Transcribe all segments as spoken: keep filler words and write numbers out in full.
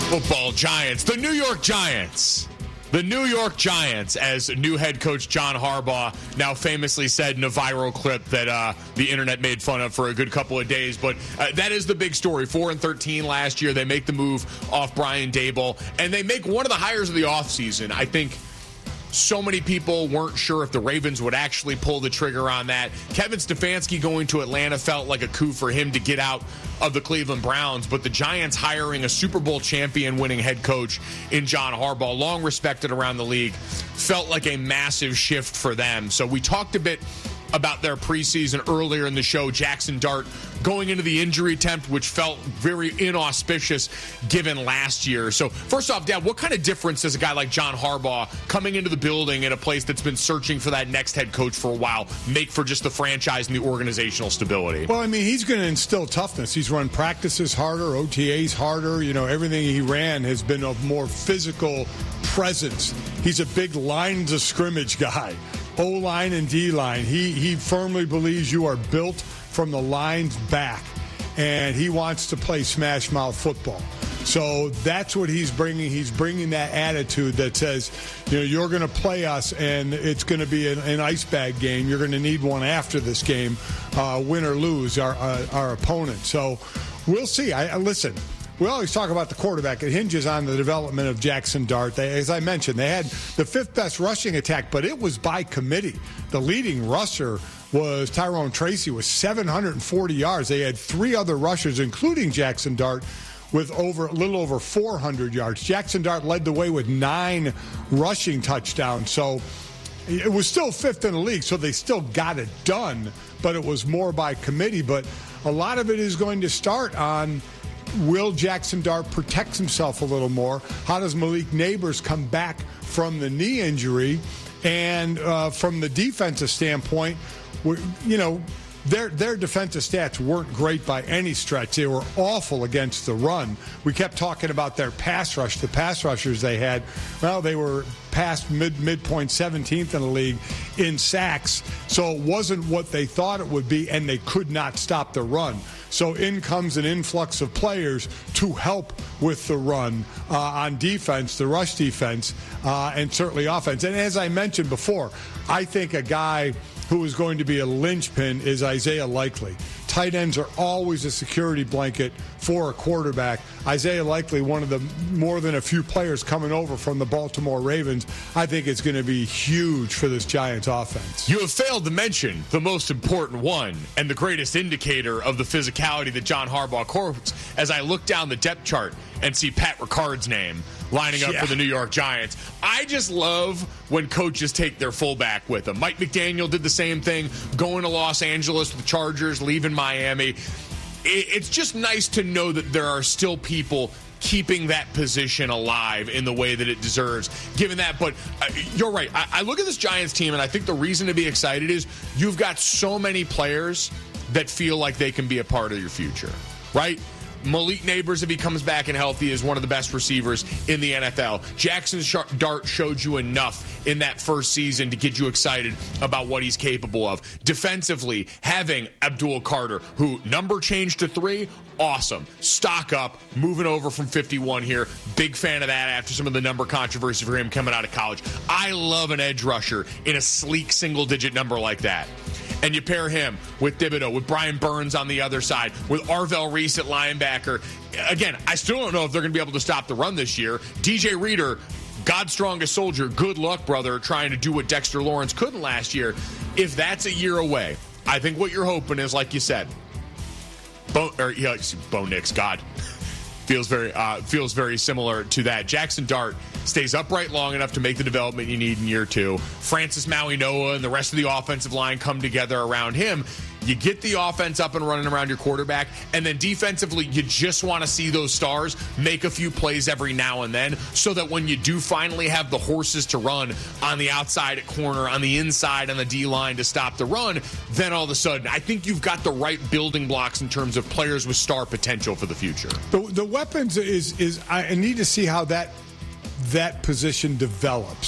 Football Giants, the New York Giants. The New York Giants, as new head coach John Harbaugh now famously said in a viral clip that uh, the internet made fun of for a good couple of days. But uh, that is the big story. four and thirteen last year. They make the move off Brian Daboll, and they make one of the hires of the offseason. I think so many people weren't sure if the Ravens would actually pull the trigger on that. Kevin Stefanski going to Atlanta felt like a coup for him to get out of the Cleveland Browns, but the Giants hiring a Super Bowl champion winning head coach in John Harbaugh, long respected around the league, felt like a massive shift for them. So we talked a bit about their preseason earlier in the show. Jackson Dart going into the injury attempt, which felt very inauspicious given last year. So first off, Dad, what kind of difference does a guy like John Harbaugh coming into the building in a place that's been searching for that next head coach for a while make for just the franchise and the organizational stability? Well, I mean, he's going to instill toughness. He's run practices harder, O T As harder. You know, everything he ran has been a more physical presence. He's a big lines of scrimmage guy. O-line and D-line. He he firmly believes you are built from the lines back, and he wants to play smash mouth football. So that's what he's bringing. He's bringing that attitude that says, you know, you're going to play us, and it's going to be an, an ice bag game. You're going to need one after this game, uh, win or lose, our uh, our opponent. So we'll see. I, I listen. We always talk about the quarterback. It hinges on the development of Jackson Dart. They, as I mentioned, they had the fifth best rushing attack, but it was by committee. The leading rusher was Tyrone Tracy with seven hundred forty yards. They had three other rushers, including Jackson Dart, with over a little over four hundred yards. Jackson Dart led the way with nine rushing touchdowns. So it was still fifth in the league, so they still got it done, but it was more by committee. But a lot of it is going to start on, will Jackson Dart protect himself a little more? How does Malik Neighbors come back from the knee injury? And uh, from the defensive standpoint, you know, their their defensive stats weren't great by any stretch. They were awful against the run. We kept talking about their pass rush, the pass rushers they had. Well, they were past mid midpoint seventeenth in the league in sacks, so it wasn't what they thought it would be, and they could not stop the run. So in comes an influx of players to help with the run uh, on defense, the rush defense, uh, and certainly offense. And as I mentioned before, I think a guy who is going to be a linchpin is Isaiah Likely. Tight ends are always a security blanket for a quarterback. Isaiah Likely, one of the more than a few players coming over from the Baltimore Ravens, I think it's going to be huge for this Giants offense. You have failed to mention the most important one and the greatest indicator of the physicality that John Harbaugh quotes as I look down the depth chart and see Pat Ricard's name lining up yeah. for the New York Giants. I just love when coaches take their fullback with them. Mike McDaniel did the same thing, going to Los Angeles with the Chargers, leaving Miami. It's just nice to know that there are still people keeping that position alive in the way that it deserves, given that. But uh, you're right. I, I look at this Giants team, and I think the reason to be excited is you've got so many players that feel like they can be a part of your future, right? Malik Neighbors, if he comes back and healthy, is one of the best receivers in the N F L. Jackson Dart showed you enough in that first season to get you excited about what he's capable of. Defensively, having Abdul Carter, who number changed to three, awesome. Stock up, moving over from fifty-one here. Big fan of that after some of the number controversy for him coming out of college. I love an edge rusher in a sleek single-digit number like that. And you pair him with Thibodeau, with Brian Burns on the other side, with Arvell Reese at linebacker. Again, I still don't know if they're going to be able to stop the run this year. D J Reader, God's strongest soldier, good luck, brother, trying to do what Dexter Lawrence couldn't last year. If that's a year away, I think what you're hoping is, like you said, Bo, or, yeah, Bo Nix, God, feels very uh, feels very similar to that. Jackson Dart stays upright long enough to make the development you need in year two. Francis Maui-Noah and the rest of the offensive line come together around him. You get the offense up and running around your quarterback, and then defensively, you just want to see those stars make a few plays every now and then so that when you do finally have the horses to run on the outside at corner, on the inside on the D-line to stop the run, then all of a sudden, I think you've got the right building blocks in terms of players with star potential for the future. The, the weapons is, is I need to see how that that position develops.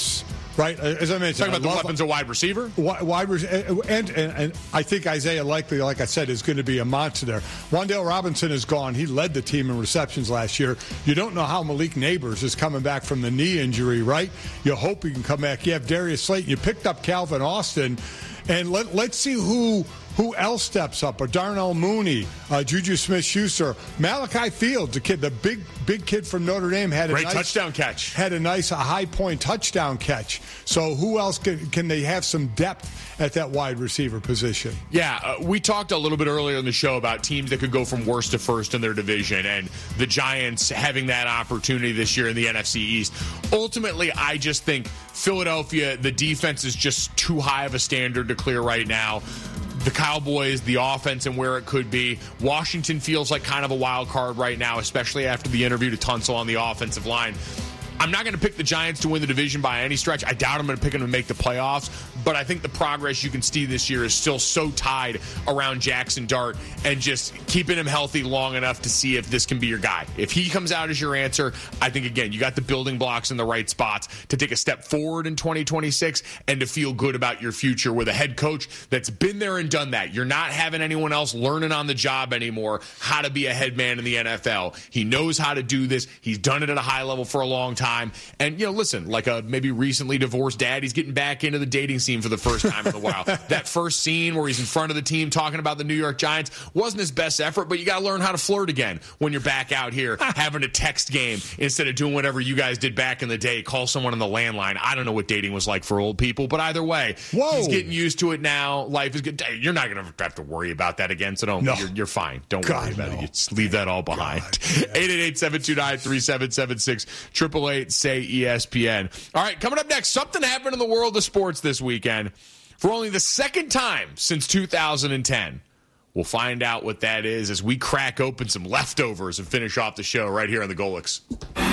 right? As I mentioned, talking about I the weapons of wide receiver, wide, wide and, and and I think Isaiah Likely, like I said, is going to be a monster there. Wan'Dale Robinson is gone. He led the team in receptions last year. You don't know how Malik Neighbors is coming back from the knee injury, right? You hope he can come back. You have Darius Slayton. You picked up Calvin Austin, and let let's see who. Who else steps up? Or Darnell Mooney, uh, Juju Smith-Schuster, Malachi Fields, the kid, the big big kid from Notre Dame, had a great nice, touchdown catch. Had a nice a high point touchdown catch. So who else can, can they have some depth at that wide receiver position? Yeah, uh, we talked a little bit earlier in the show about teams that could go from worst to first in their division, and the Giants having that opportunity this year in the N F C East. Ultimately, I just think Philadelphia, the defense is just too high of a standard to clear right now. The Cowboys, the offense and where it could be. Washington feels like kind of a wild card right now, especially after the interview to Tunsil on the offensive line. I'm not going to pick the Giants to win the division by any stretch. I doubt I'm going to pick them to make the playoffs, but I think the progress you can see this year is still so tied around Jackson Dart and just keeping him healthy long enough to see if this can be your guy. If he comes out as your answer, I think, again, you got the building blocks in the right spots to take a step forward in twenty twenty-six and to feel good about your future with a head coach that's been there and done that. You're not having anyone else learning on the job anymore how to be a head man in the N F L. He knows how to do this. He's done it at a high level for a long time. And, you know, listen, like a maybe recently divorced dad, he's getting back into the dating scene for the first time in a while. That first scene where he's in front of the team talking about the New York Giants wasn't his best effort, but you got to learn how to flirt again when you're back out here having a text game instead of doing whatever you guys did back in the day, call someone on the landline. I don't know what dating was like for old people, but either way, Whoa. he's getting used to it now. Life is good. You're not going to have to worry about that again, so don't. No. You're, you're fine. Don't God, worry about no. it. You just leave that all behind. eight eight eight, seven two nine, three seven seven six, eight eight eight, say E S P N. All right, coming up next, something happened in the world of sports this weekend for only the second time since two thousand ten. We'll find out what that is as we crack open some leftovers and finish off the show right here on the Golix.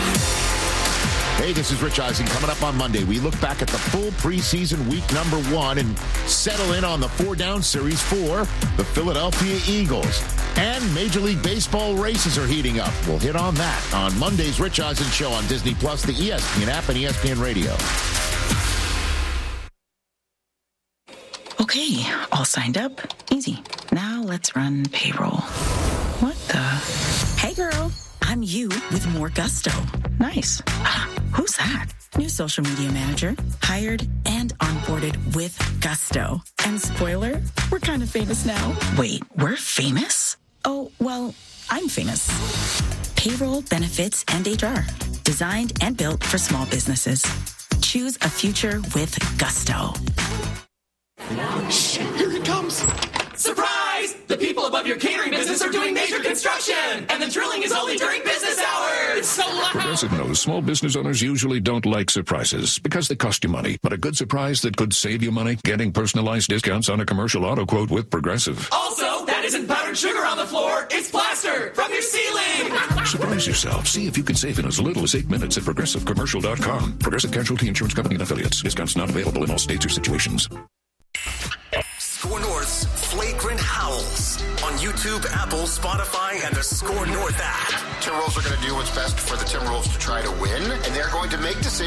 Hey, this is Rich Eisen. Coming up on Monday, we look back at the full preseason week number one and settle in on the four-down series for the Philadelphia Eagles. And Major League Baseball races are heating up. We'll hit on that on Monday's Rich Eisen Show on Disney Plus, the E S P N app, and E S P N Radio. Okay, all signed up. Easy. Now let's run payroll. What the? Hey, girl. I'm you with more gusto. Nice. Who's that? New social media manager. Hired and onboarded with gusto. And spoiler, we're kind of famous now. Wait, we're famous? Oh, well, I'm famous. Payroll, benefits, and H R. Designed and built for small businesses. Choose a future with gusto. Shh, here it comes. Surprise! The people above your catering business are doing major construction, and the drilling is only during business hours. It's so loud. Progressive knows small business owners usually don't like surprises because they cost you money. But a good surprise that could save you money, getting personalized discounts on a commercial auto quote with Progressive. Also, that isn't powdered sugar on the floor. It's plaster from your ceiling. Surprise yourself. See if you can save in as little as eight minutes at progressive commercial dot com. Progressive Casualty Insurance Company and Affiliates. Discounts not available in all states or situations. Score North's Flagrant Howls on YouTube, Apple, Spotify, and the Score North app. Timberwolves are going to do what's best for the Timberwolves to try to win, and they're going to make decisions